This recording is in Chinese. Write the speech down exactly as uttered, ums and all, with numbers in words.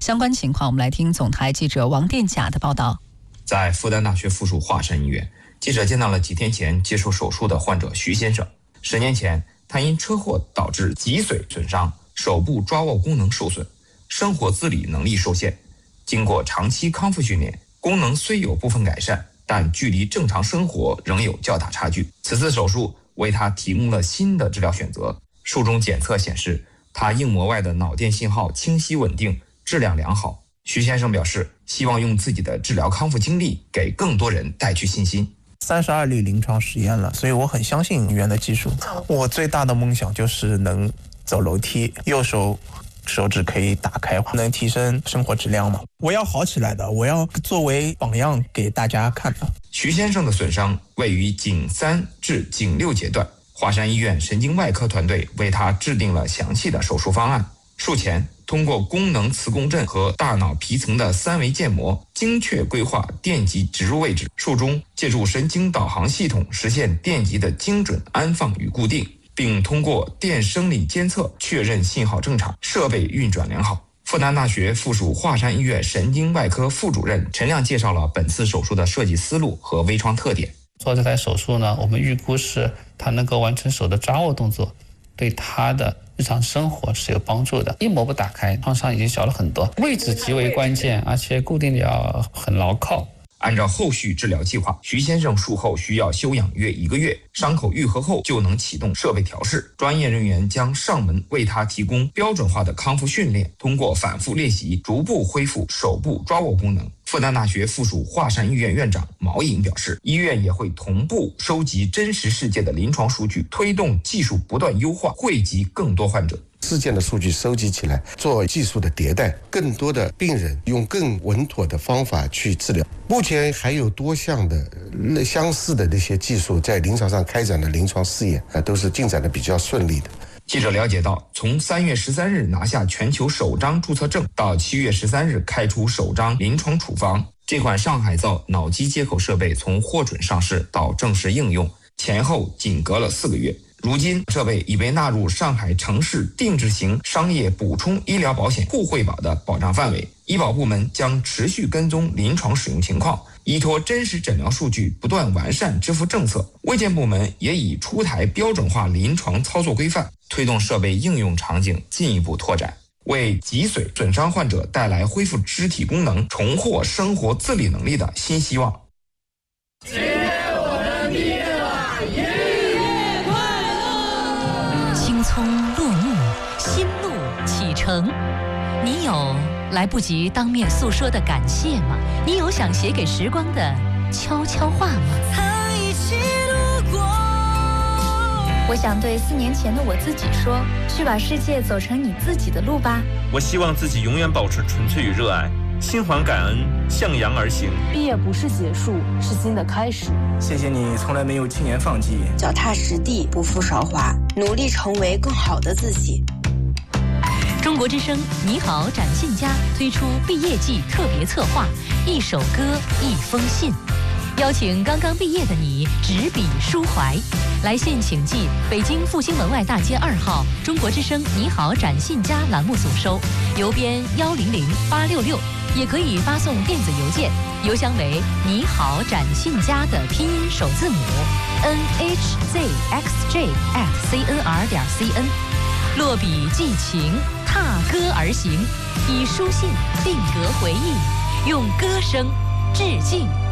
相关情况，我们来听总台记者王殿甲的报道。 在复旦大学附属华山医院，记者见到了几天前接受手术的患者徐先生。十年前，他因车祸导致脊髓损伤，手部抓握功能受损，生活自理能力受限。经过长期康复训练，功能虽有部分改善，但距离正常生活仍有较大差距。此次手术为他提供了新的治疗选择。术中检测显示，他硬膜外的脑电信号清晰稳定，质量良好。徐先生表示，希望用自己的治疗康复经历给更多人带去信心。 三十二例临床实验了，所以我很相信医院的技术。我最大的梦想就是能走楼梯，右手手指可以打开，能提升生活质量嘛。我要好起来的，我要作为榜样给大家看的。 徐先生的损伤位于颈三至颈六节段，华山医院神经外科团队为他制定了详细的手术方案。术前，通过功能磁共振和大脑皮层的三维建模，精确规划电极植入位置。术中借助神经导航系统实现电极的精准安放与固定，并通过电生理监测确认信号正常，设备运转良好。复旦大学附属华山医院神经外科副主任陈亮介绍了本次手术的设计思路和微创特点。 做这台手术呢，我们预估是它能够完成手的抓握动作，对他的日常生活是有帮助的。硬膜不打开，创伤已经小了很多，位置极为关键，而且固定的要很牢靠。 按照后续治疗计划，徐先生术后需要休养约一个月，伤口愈合后就能启动设备调试。专业人员将上门为他提供标准化的康复训练，通过反复练习，逐步恢复手部抓握功能。复旦大学附属华山医院院长毛颖表示，医院也会同步收集真实世界的临床数据，推动技术不断优化，惠及更多患者。 事件的数据收集起来，做技术的迭代，更多的病人用更稳妥的方法去治疗。目前还有多项的相似的那些技术在临床上开展的临床试验啊，都是进展的比较顺利的。 记者了解到，从三月十三日拿下全球首张注册证到七月十三日开出首张临床处方，这款上海造脑机接口设备从获准上市到正式应用，前后仅隔了四个月。如今，设备已被纳入上海城市定制型商业补充医疗保险互惠保的保障范围。医保部门将持续跟踪临床使用情况，依托真实诊疗数据不断完善支付政策。卫健部门也已出台标准化临床操作规范，推动设备应用场景进一步拓展，为脊髓损伤患者带来恢复肢体功能、重获生活自理能力的新希望。 今天我们毕业了，毕业快乐！ 青葱落幕，新路启程。你有来不及当面诉说的感谢吗？你有想写给时光的悄悄话吗？ 一起度过。 我想对四年前的我自己说，去把世界走成你自己的路吧。 我希望自己永远保持纯粹与热爱，心怀感恩，向阳而行。 毕业不是结束，是新的开始。 谢谢你从来没有轻言放弃， 脚踏实地，不负韶华，努力成为更好的自己。 中国之声你好展信佳推出毕业季特别策划，一首歌一封信，邀请刚刚毕业的你执笔抒怀。来信请寄北京复兴门外大街二号中国之声你好展信佳栏目组收，邮编幺零零八六六，也可以发送电子邮件，邮箱为你好展信佳的拼音首字母 n h z x j at c n r 点 c n。落笔寄情，踏歌而行，以书信定格回忆，用歌声致敬